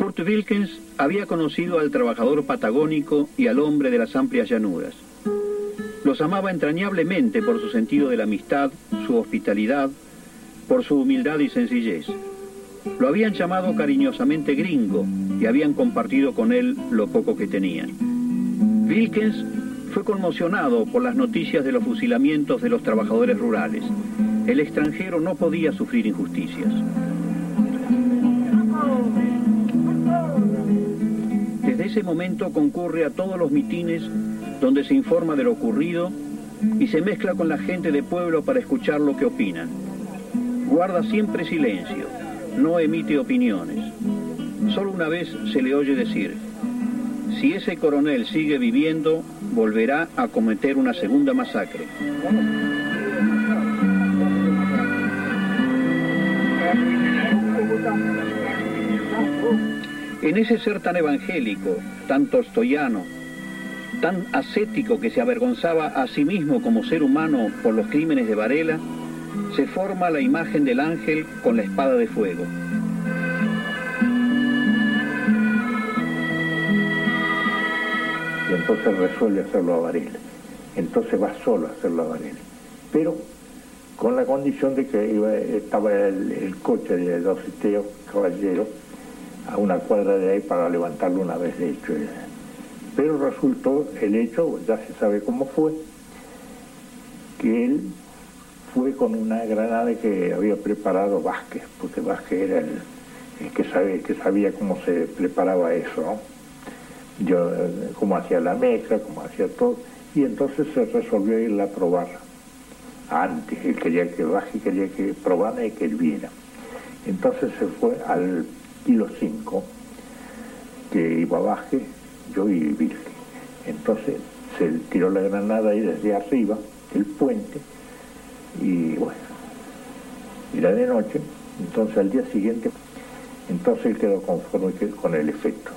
Kurt Wilkens había conocido al trabajador patagónico y al hombre de las amplias llanuras. Los amaba entrañablemente por su sentido de la amistad, su hospitalidad, por su humildad y sencillez. Lo habían llamado cariñosamente gringo y habían compartido con él lo poco que tenían. Wilkens fue conmocionado por las noticias de los fusilamientos de los trabajadores rurales. El extranjero no podía sufrir injusticias. Desde ese momento concurre a todos los mitines donde se informa de lo ocurrido y se mezcla con la gente de pueblo para escuchar lo que opinan. Guarda siempre silencio, no emite opiniones. Solo una vez se le oye decir: si ese coronel sigue viviendo, volverá a cometer una segunda masacre. En ese ser tan evangélico, tan tolstoyano, tan ascético que se avergonzaba a sí mismo como ser humano por los crímenes de Varela, se forma la imagen del ángel con la espada de fuego. Y entonces resuelve hacerlo a Varela. Entonces va solo a hacerlo a Varela. Pero con la condición de que estaba el coche de dos caballeros a una cuadra de ahí para levantarlo una vez de hecho. Pero resultó el hecho, ya se sabe cómo fue, que él fue con una granada que había preparado Vázquez, porque Vázquez era el que sabía cómo se preparaba eso, ¿no? Yo, cómo hacía la mezcla, cómo hacía todo, y entonces se resolvió irla a probar. Antes, él quería que Vázquez quería que probara y que él viera. Entonces se fue al kilo 5, que iba Vázquez, yo y Vilque. Entonces se tiró la granada ahí desde arriba, el puente, y bueno, era de noche. Entonces al día siguiente, entonces él quedó conforme con el efecto.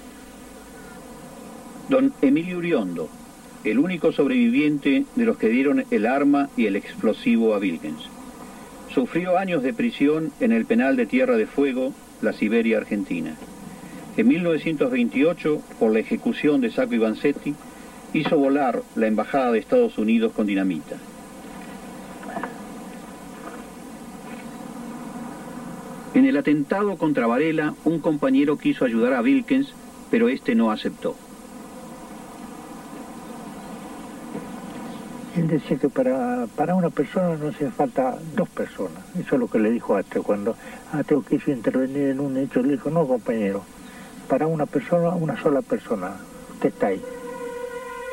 Don Emilio Uriondo, el único sobreviviente de los que dieron el arma y el explosivo a Wilkens. Sufrió años de prisión en el penal de Tierra de Fuego, la Siberia argentina. En 1928, por la ejecución de Sacco y Vanzetti, hizo volar la embajada de Estados Unidos con dinamita. En el atentado contra Varela, un compañero quiso ayudar a Wilkens, pero este no aceptó. Él decía que para una persona no hace falta dos personas. Eso es lo que le dijo a Ateo. Cuando Ateo quiso intervenir en un hecho, le dijo: no, compañero, para una persona, una sola persona. Usted está ahí.